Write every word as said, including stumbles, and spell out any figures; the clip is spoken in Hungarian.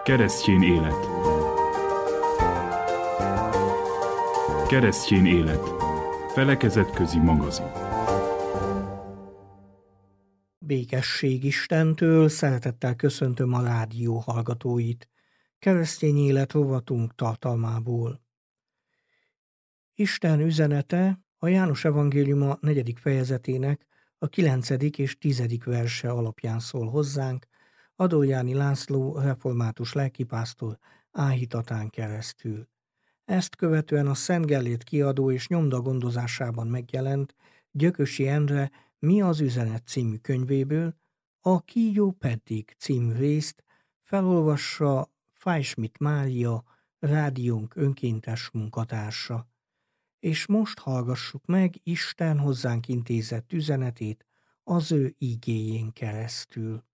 Keresztjén élet. Keresztjén élet. Felekezetközi magazin. Békesség Istentől, szeretettel köszöntöm a rádió hallgatóit. Keresztény élet rovatunk tartalmából. Isten üzenete a János evangéliuma negyedik fejezetének a kilencedik és tizedik verse alapján szól hozzánk, Adorjáni László református lelkipásztor áhítatán keresztül. Ezt követően a Szent Gellért kiadó és nyomda gondozásában megjelent Gyökösi Endre Mi az üzenet című könyvéből a Kígyó pedig című részt felolvassa Fájschmidt Mária, rádiónk önkéntes munkatársa. És most hallgassuk meg Isten hozzánk intézett üzenetét az ő igéjén keresztül.